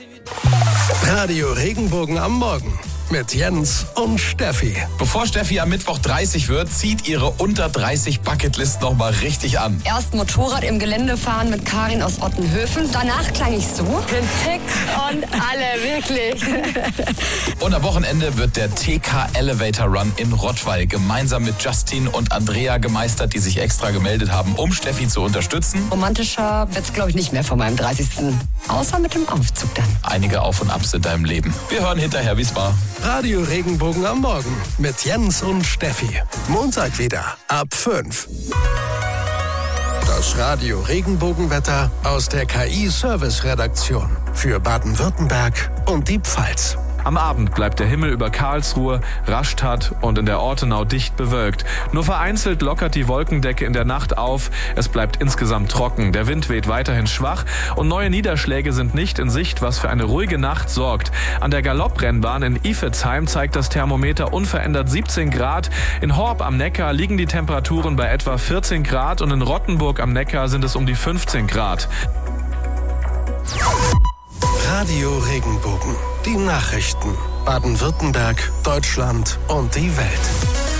Radio Regenbogen am Morgen mit Jens und Steffi. Bevor Steffi am Mittwoch 30 wird, zieht ihre unter 30 Bucketlist nochmal richtig an. Erst Motorrad im Gelände fahren mit Karin aus Ottenhöfen. Danach klang ich so. Bin fix und alle, wirklich. Und am Wochenende wird der TK Elevator Run in Rottweil gemeinsam mit Justin und Andrea gemeistert, die sich extra gemeldet haben, um Steffi zu unterstützen. Romantischer wird's, glaube ich, nicht mehr vor meinem 30. Außer mit dem Aufzug dann. Einige Auf und Abs in deinem Leben. Wir hören hinterher, wie's war. Radio Regenbogen am Morgen mit Jens und Steffi. Montag wieder ab 5. Das Radio Regenbogenwetter aus der KI-Service-Redaktion für Baden-Württemberg und die Pfalz. Am Abend bleibt der Himmel über Karlsruhe, Rastatt und in der Ortenau dicht bewölkt. Nur vereinzelt lockert die Wolkendecke in der Nacht auf. Es bleibt insgesamt trocken. Der Wind weht weiterhin schwach und neue Niederschläge sind nicht in Sicht, was für eine ruhige Nacht sorgt. An der Galopprennbahn in Ifelsheim zeigt das Thermometer unverändert 17 Grad. In Horb am Neckar liegen die Temperaturen bei etwa 14 Grad und in Rottenburg am Neckar sind es um die 15 Grad. Radio Regenbogen. Die Nachrichten. Baden-Württemberg, Deutschland und die Welt.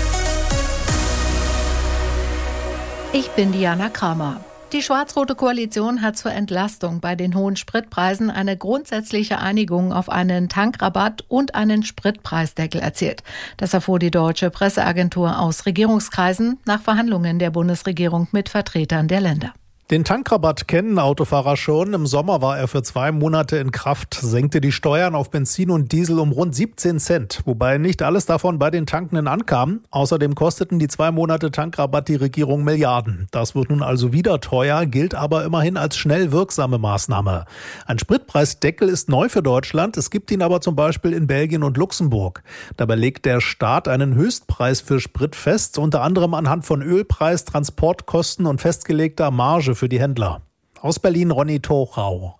Ich bin Diana Kramer. Die schwarz-rote Koalition hat zur Entlastung bei den hohen Spritpreisen eine grundsätzliche Einigung auf einen Tankrabatt und einen Spritpreisdeckel erzielt. Das erfuhr die deutsche Presseagentur aus Regierungskreisen nach Verhandlungen der Bundesregierung mit Vertretern der Länder. Den Tankrabatt kennen Autofahrer schon. Im Sommer war er für 2 Monate in Kraft, senkte die Steuern auf Benzin und Diesel um rund 17 Cent, wobei nicht alles davon bei den Tankenden ankam. Außerdem kosteten die 2 Monate Tankrabatt die Regierung Milliarden. Das wird nun also wieder teuer, gilt aber immerhin als schnell wirksame Maßnahme. Ein Spritpreisdeckel ist neu für Deutschland, es gibt ihn aber zum Beispiel in Belgien und Luxemburg. Dabei legt der Staat einen Höchstpreis für Sprit fest, unter anderem anhand von Ölpreis, Transportkosten und festgelegter Marge für die Händler. Aus Berlin Ronny Tochau.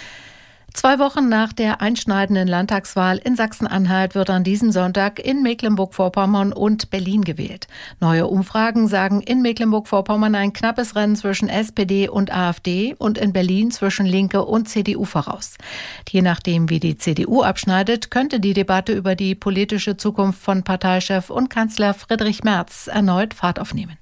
2 Wochen nach der einschneidenden Landtagswahl in Sachsen-Anhalt wird an diesem Sonntag in Mecklenburg-Vorpommern und Berlin gewählt. Neue Umfragen sagen in Mecklenburg-Vorpommern ein knappes Rennen zwischen SPD und AfD und in Berlin zwischen Linke und CDU voraus. Je nachdem, wie die CDU abschneidet, könnte die Debatte über die politische Zukunft von Parteichef und Kanzler Friedrich Merz erneut Fahrt aufnehmen.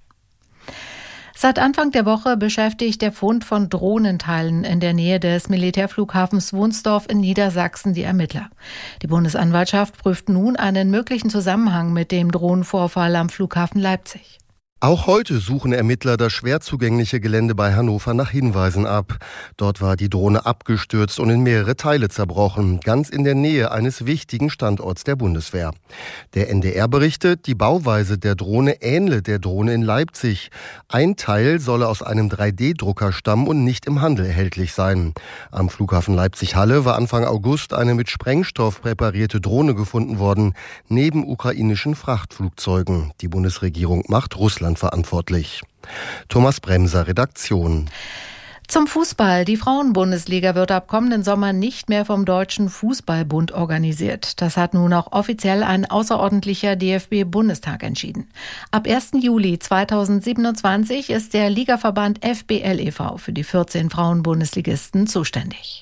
Seit Anfang der Woche beschäftigt der Fund von Drohnenteilen in der Nähe des Militärflughafens Wunsdorf in Niedersachsen die Ermittler. Die Bundesanwaltschaft prüft nun einen möglichen Zusammenhang mit dem Drohnenvorfall am Flughafen Leipzig. Auch heute suchen Ermittler das schwer zugängliche Gelände bei Hannover nach Hinweisen ab. Dort war die Drohne abgestürzt und in mehrere Teile zerbrochen, ganz in der Nähe eines wichtigen Standorts der Bundeswehr. Der NDR berichtet, die Bauweise der Drohne ähnle der Drohne in Leipzig. Ein Teil solle aus einem 3D-Drucker stammen und nicht im Handel erhältlich sein. Am Flughafen Leipzig-Halle war Anfang August eine mit Sprengstoff präparierte Drohne gefunden worden, neben ukrainischen Frachtflugzeugen. Die Bundesregierung macht Russland verantwortlich. Thomas Bremser, Redaktion. Zum Fußball. Die Frauenbundesliga wird ab kommenden Sommer nicht mehr vom Deutschen Fußballbund organisiert. Das hat nun auch offiziell ein außerordentlicher DFB-Bundestag entschieden. Ab 1. Juli 2027 ist der Ligaverband FBL e.V. für die 14 Frauenbundesligisten zuständig.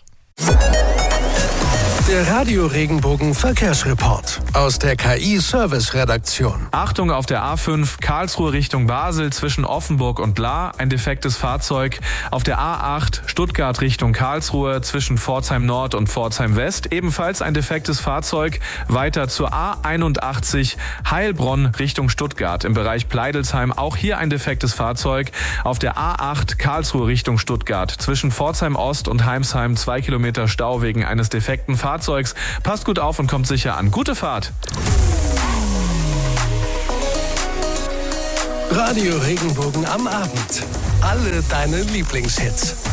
Der Radio Regenbogen Verkehrsreport aus der KI-Service-Redaktion. Achtung auf der A5 Karlsruhe Richtung Basel zwischen Offenburg und Lahr, ein defektes Fahrzeug. Auf der A8 Stuttgart Richtung Karlsruhe zwischen Pforzheim Nord und Pforzheim West, ebenfalls ein defektes Fahrzeug. Weiter zur A81 Heilbronn Richtung Stuttgart im Bereich Pleidelsheim, auch hier ein defektes Fahrzeug. Auf der A8 Karlsruhe Richtung Stuttgart zwischen Pforzheim Ost und Heimsheim 2 Kilometer Stau wegen eines defekten Fahrzeugs. Passt gut auf und kommt sicher an. Gute Fahrt! Radio Regenbogen am Abend. Alle deine Lieblingshits.